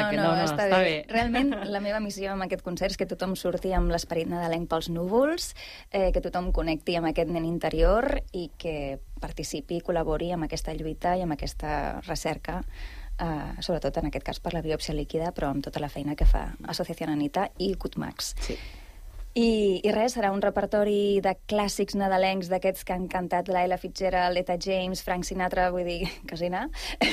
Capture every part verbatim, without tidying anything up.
no, que no, no, no, està, està bé. bé. Realment, la meva missió amb aquest concert és que tothom surti amb l'esperit nadalenc pels núvols, eh, que tothom connecti amb aquest nen interior i que participi i col·labori amb aquesta lluita i amb aquesta recerca, eh, sobretot en aquest cas per la biòpsia líquida, però amb tota la feina que fa Associació Anita i Cutmax. Sí. I, I res, serà un repertori de clàssics nadalencs d'aquests que han cantat l'Ella Fitzgerald, Etta James, Frank Sinatra, vull dir, quasi anar.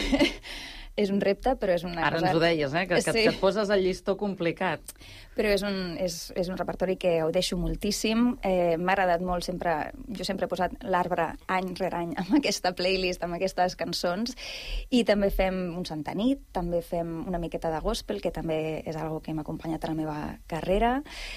És un repte, però és una Ara cosa... ens ho deies, eh? Que, sí. que et poses el llistó complicat. Però és un, és, és un repertori que gaudeixo moltíssim. Eh, M'ha agradat molt sempre... Jo sempre he posat l'arbre any rere any amb aquesta playlist, amb aquestes cançons. I també fem un Santa Nit, també fem una miqueta de gospel, que també és algo que m'ha acompanyat a la meva carrera.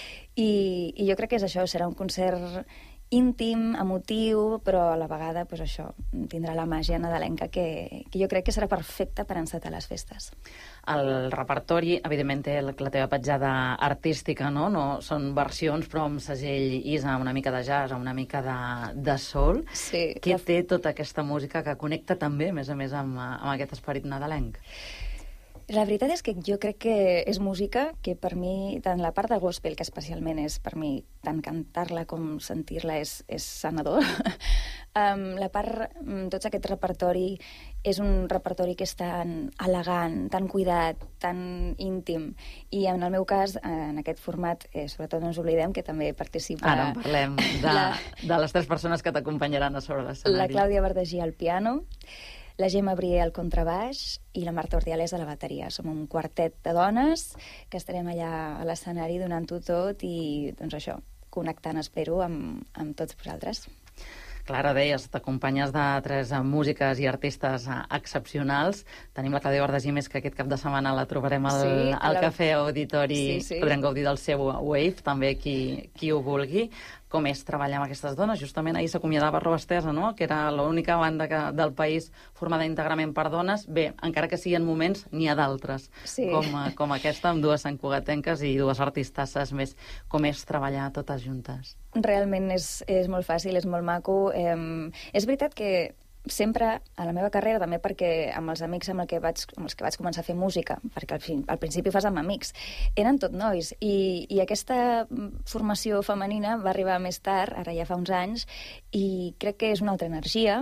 I, i jo crec que és això, serà un concert íntim, emotiu, però a la vegada pues això, tindrà la màgia nadalenca que, que jo crec que serà perfecta per encetar les festes. El repertori, evidentment, té la, la teva petjada artística, no? No són versions, però amb segell Isa, una mica de jazz, una mica de, de soul. Sí, Què la... té tota aquesta música que connecta també, a més a més, amb, amb aquest esperit nadalenc? La veritat és que jo crec que és música que per mi, tant la part de gospel, que especialment és per mi, tant cantar-la com sentir-la és, és sanador, um, la part, tot aquest repertori és un repertori que és tan elegant, tan cuidat, tan íntim, i en el meu cas, en aquest format, eh, sobretot no ens oblidem que també participa... Ara en parlem de, la... de les tres persones que t'acompanyaran a sobre l'escenari. La Clàudia Verdagí al piano, la Gemma Brier al contrabaix i la Marta Ordiales a la bateria. Som un quartet de dones que estarem allà a l'escenari donant-ho tot i, doncs això, connectant, espero, amb, amb tots vosaltres. Clara, deies, t'acompanyes de tres músiques i artistes excepcionals. Tenim la Clàudia Verdagí, més que aquest cap de setmana la trobarem al, sí, al la... Cafè Auditori. Sí, sí. Podrem gaudir del seu Wave, també qui, qui ho vulgui. Com és treballar amb aquestes dones? Justament ahir s'acomiadava Robestesa, no? Que era l'única banda que, del país formada íntegrament per dones. Bé, encara que siguin moments, n'hi ha d'altres, sí. com, com aquesta, amb dues santcugatenques i dues artistasses més. Com és treballar totes juntes? Realment és, és molt fàcil, és molt maco. Eh, és veritat que sempre a la meva carrera, també perquè amb els amics amb, el que vaig, amb els que vaig començar a fer música, perquè al, fin, al principi fas amb amics, eren tot nois, i, i aquesta formació femenina va arribar més tard, ara ja fa uns anys, i crec que és una altra energia,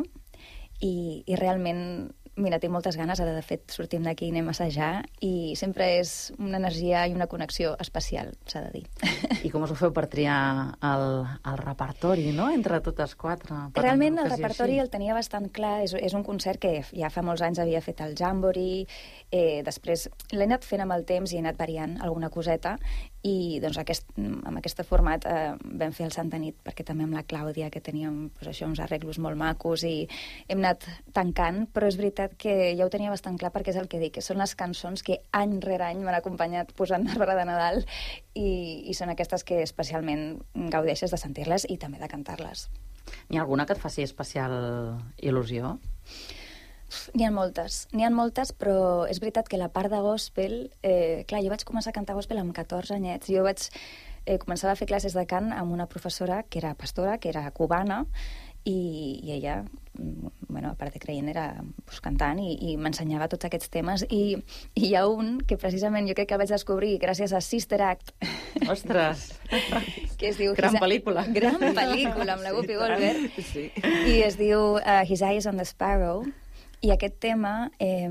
i, i realment, mira, tinc moltes ganes, ara de fet sortim d'aquí i anem a assajar, i sempre és una energia i una connexió especial, s'ha de dir. I com us ho feu per triar el, el repertori, no?, entre totes quatre? Realment el repertori el tenia bastant clar, és, és un concert que ja fa molts anys havia fet el Jamboree, eh, després l'he anat fent amb el temps i he anat variant alguna coseta, i doncs aquest, amb aquest format eh, vam fer el Santa Nit, perquè també amb la Clàudia, que teníem pues, això, uns arreglos molt macos, i hem anat tancant, però és veritat que ja ho tenia bastant clar, perquè és el que dic, que són les cançons que any rere any m'han acompanyat posant l'arbre de Nadal, i, i són aquestes que especialment gaudeixes de sentir-les i també de cantar-les. N'hi ha alguna que et faci especial il·lusió? N'hi ha moltes, n'hi ha moltes, però és veritat que la part de gospel, eh, clar, jo vaig començar a cantar gospel amb catorze anyets, jo vaig eh, començar a fer classes de cant amb una professora que era pastora, que era cubana, i, i ella, bueno, a part de creient, era pues, cantant i, i m'ensenyava tots aquests temes, i, i hi ha un que precisament jo crec que el vaig descobrir gràcies a Sister Act. Ostres! Que es diu... Gran pel·lícula. Gran pel·lícula, amb la Whoopi Goldberg. Sí. I es diu uh, His Eyes on the Sparrow, i aquest tema eh,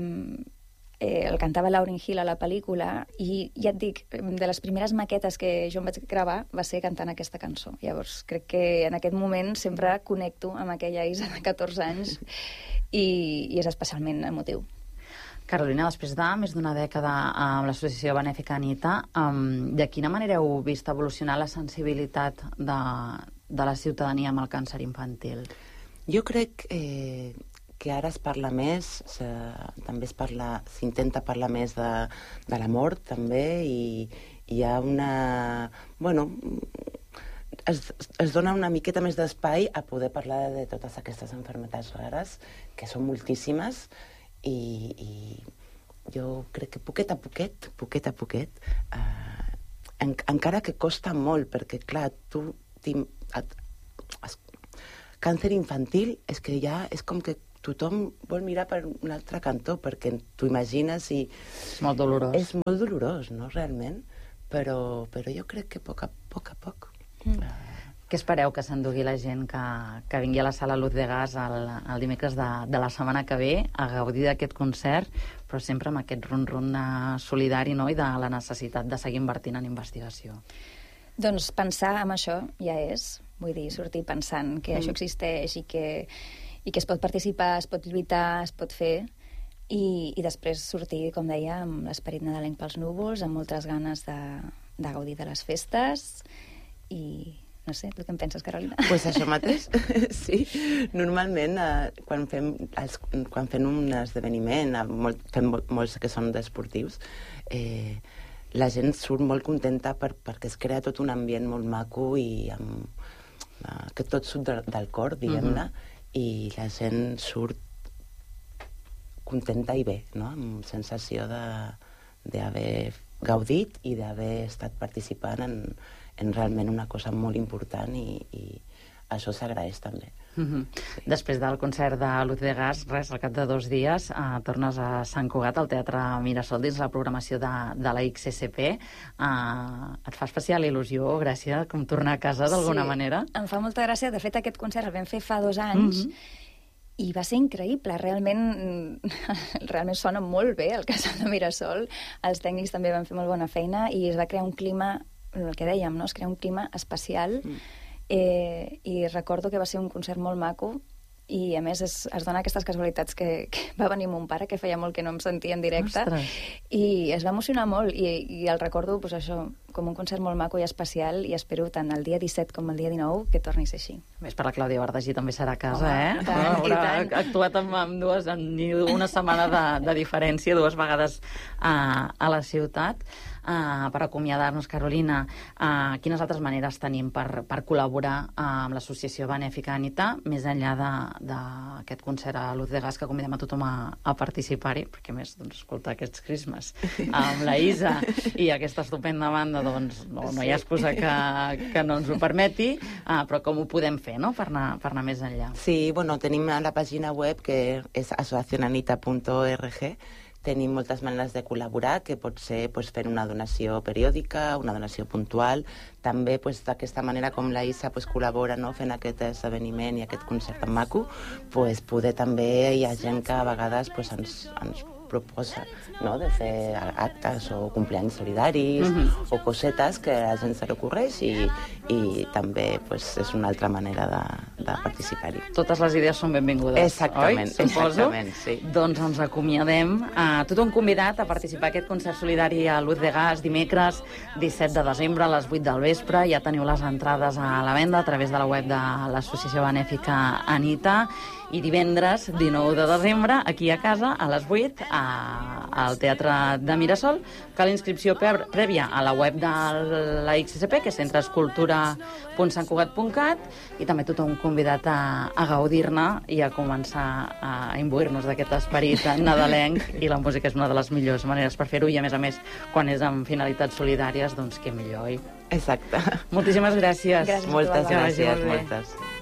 eh, el cantava Lauryn Hill a la pel·lícula, i ja et dic, de les primeres maquetes que jo em vaig gravar va ser cantant aquesta cançó. Llavors crec que en aquest moment sempre connecto amb aquella Isa de catorze anys, i, i és especialment emotiu. Carolina, després de més d'una dècada amb l'associació benèfica Anita, um, de quina manera heu vist evolucionar la sensibilitat de, de la ciutadania amb el càncer infantil? Jo crec eh, que ara es parla més, se, també es parla, s'intenta parlar més de, de la mort, també, i, i hi ha una... Bueno, es, es dona una miqueta més d'espai a poder parlar de totes aquestes malalties rares, que són moltíssimes, i, i jo crec que poquet a poquet, poquet a poquet, eh, en, encara que costa molt, perquè, clar, tu... Et, es, càncer infantil és que ja és com que tothom vol mirar per un altre cantó, perquè t'ho imagines i... És molt dolorós. És molt dolorós, no?, realment, però, però jo crec que a poc a poc, a poc. Mm. Què espereu que s'endugui la gent que, que vingui a la sala Luz de Gas el, el dimecres de, de la setmana que ve a gaudir d'aquest concert, però sempre amb aquest run-run solidari, no?, i de la necessitat de seguir invertint en investigació? Doncs pensar en això ja és, vull dir, sortir pensant que mm. això existeix i que, i que es pot participar, es pot lluitar, es pot fer, i, i després sortir, com deia, amb l'esperit nadalenc pels núvols, amb moltes ganes de, de gaudir de les festes, i no sé, tu què en penses, Carolina? Doncs pues això mateix, sí. Normalment, eh, quan, fem, els, quan fem un esdeveniment, eh, molt, fem mol, molts que són esportius, eh, la gent surt molt contenta per, perquè es crea tot un ambient molt maco i amb, eh, que tot surt de, del cor, diguem-ne, uh-huh. i la gent surt contenta i bé, no?, amb sensació d'haver gaudit i d'haver estat participant en, en realment una cosa molt important i, i això s'agraeix també. Mm-hmm. Sí. Després del concert de Luz de Gas, res, al cap de dos dies eh, tornes a Sant Cugat, al Teatre Mirasol, dins la programació de, de la X S P. Eh, et fa especial il·lusió, Gràcia, com tornar a casa d'alguna sí, manera? Em fa molta gràcia. De fet, aquest concert el vam fer fa dos anys, mm-hmm. i va ser increïble, realment realment sona molt bé el casal de Mirasol, els tècnics també van fer molt bona feina i es va crear un clima, el que dèiem, no? Es crea un clima especial, mm. eh, i recordo que va ser un concert molt maco i a més es, es dona aquestes casualitats que, que va venir mon pare, que feia molt que no em sentia en directe. Ostres. I es va emocionar molt i, i el recordo, pues, això, com un concert molt maco i especial, i espero tant el dia disset com el dia dinou que torni a ser així. A més, per la Clàudia Bardagí també serà a casa, Home, eh? Tant, no, haurà tant. actuat amb, amb dues, amb una setmana de, de diferència, dues vegades a, a la ciutat. Uh, per acomiadar-nos, Carolina, uh, quines altres maneres tenim per, per col·laborar uh, amb l'associació benèfica Anita, més enllà d'aquest concert a Luz de Gas, que convidem a tothom a, a participar-hi, perquè a més, doncs, escoltar aquests Christmas amb la Isa i aquesta estupenda banda, doncs no, no hi ha excusa que, que no ens ho permeti, uh, però com ho podem fer, no?, per anar, per anar més enllà. Sí, bueno, tenim a la pàgina web, que és asociación anita punto org. Tenim moltes maneres de col·laborar, que pot ser pues, fent una donació periòdica, una donació puntual. També pues, d'aquesta manera, com la Isa pues, col·labora, no?, fent aquest esdeveniment i aquest concert tan maco, pues, poder també hi ha gent que a vegades pues, ens, ens proposa, no?, de fer actes o compleanys solidaris, mm-hmm. o cosetes que a la gent se li ocorreix i, i també pues, és una altra manera de, de participar-hi. Totes les idees són benvingudes, exactament, oi? Exactament, sí. Doncs ens acomiadem. Uh, tothom convidat a participar a aquest concert solidari a Luz de Gas dimecres disset de desembre a les vuit del vespre. Ja teniu les entrades a la venda a través de la web de l'associació benèfica Anita. I divendres, dinou de desembre, aquí a casa, a les vuit, a, al Teatre de Mirasol, que la inscripció prèvia a la web de la X S P, que és centre escultura punt sant cugat punt cat, i també tothom convidat a, a gaudir-ne i a començar a imbuir-nos d'aquest esperit nadalenc, i la música és una de les millors maneres per fer-ho, i a més a més, quan és amb finalitats solidàries, doncs què millor, oi? Exacte. Moltíssimes gràcies. Gràcies. Moltes gràcies, gràcies, moltes.